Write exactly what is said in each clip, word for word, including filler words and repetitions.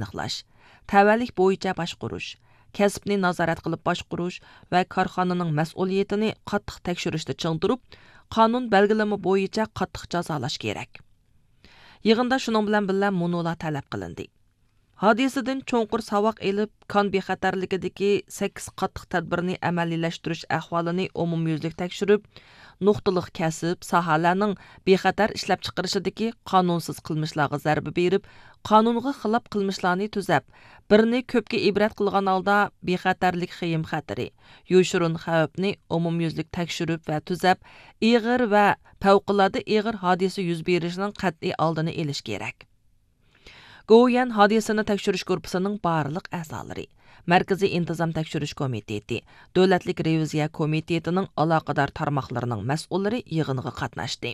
aniqlash, tavallik bo'yicha boshqarish, kasbni nazorat qilib boshqarish va korxonaning mas'uliyatini qattiq tekshirishda ching turib, qonun belgilama bo'yicha qattiq jazolash kerak. Yig'inda shuning bilan birga munolar talab qilindi. Hodisadan cho'nqur savoq elib, kon bexatarligidagi sakkiz qattiq tadbirni amaliylashtirish ahvolini umumyuzlik tekshirib, nuqtaliq kasb sohalarning bexatar ishlab chiqarishidagi qonunsiz qilmishlarga zarba berib, qonunga xilof qilmishlarni tuzab, birini ko'pga ibrat qilgan holda bexatarlik xiyim xatiri, yo'shurun xavfni umumyuzlik tekshirib va tuzab, ig'ir va favqulodda ig'ir hodisa yuz berishining qat'iy oldini olish kerak. Go'yan hodisani tekshirish guruhining barliq a'zolari, Markaziy intizom tekshirish komiteti, Davlatlik reviziya komitetining aloqador tarmoqlarining mas'ullari yig'inga qatnashdi.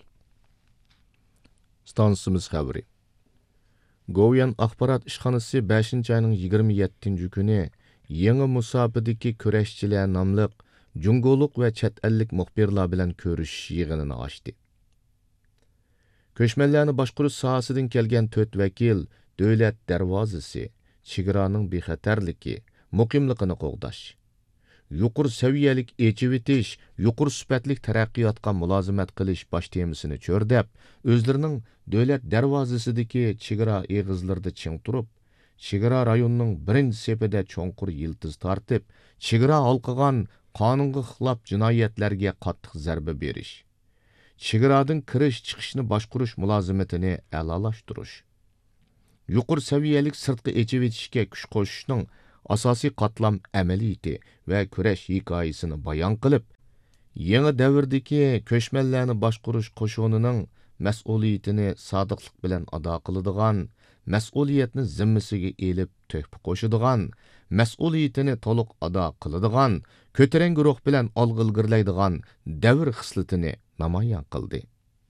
Stansimiz xabari. Go'yan axborot ishxonasi beshinchi ayning yigirma yettinchi kuni yangi musobaqadagi kurashchilar nomli jungoliq va chet ellik muxbirlar bilan ko'rishish yig'inini ochdi. Ko'chmanlarni boshqarish sohasidan kelgan to'rt vakil davlat darvozasi, chegaraning bexatarligi, muqimligini qo'g'dash, yuqori saviyalik echivitish, yuqori sifatlik taraqqiyotga mulozimat qilish bosh temasini cho'rdab, o'zlarining davlat darvozasidagi chegara eg'izlarida ching turib, chegara rayonining birinchi sepida cho'nqur yiltiz tortib, chegara halqigan qonunga xilof jinoyatlarga qattiq zarba berish, chegaradan kirish chiqishni boshqarish mulozimatini a'lolashtirish, yuqori saviyalik sirtqi echivitishga kuch qo'shishning asosiy qatlam amaliyati va kurash hikoyasini bayon qilib, yangi davrdagi ko'chmanlarni boshqarish qo'shinining mas'uliyatini sodiqlik bilan ado qiladigan, mas'uliyatni zimmasiga elib to'hfa qo'shadigan, mas'uliyatini to'liq ado qiladigan, ko'tarangi ruh bilan olg'ilgirlaydigan davr xislatini namoyon qildi.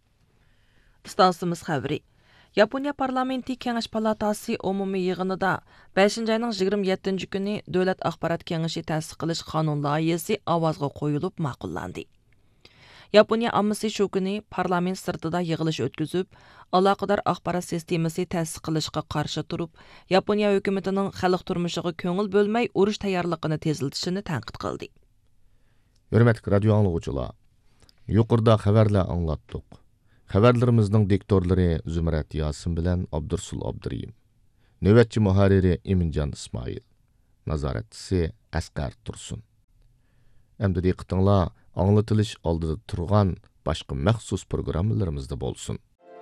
Stansimiz xabari. Yaponiya parlamenti Kengash palatasi umumiy yig'inida beshinchi ayning yigirma yettinchi kuni Davlat axborot kengashi ta'sis qilish qonun loyihasi ovozga qo'yilib ma'qullandi. Yaponiya ammasi shu kuni parlament sirtida yig'ilish o'tkazib, aloqador axborot sistemasi ta'sis qilishga qarshi turib, Yaponiya hukumatining xalq turmushiga ko'ngil bo'lmay urush tayyorligini tezlatishini tanqid qildi. Hurmatli radio anglovchilar, yuqorida xabarlar anglatdik. Xabarlarimizning diktorlari Zumrat Yasin bilan Abdursul Abduriyim. Növbetçi muharriri Emincan İsmail. Nazoratchisi Asqar Tursun. Endi diqqatinglar anglatilish oldida turgan boshqa maxsus programmalarimizda bo'lsin.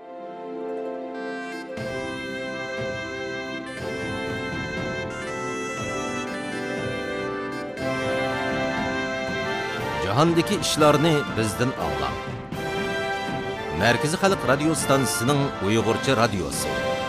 Jahondagi ishlarni bizdan anglang. Merkezi Xalq Radio Stansiyasining Uyg'urcha radiosi.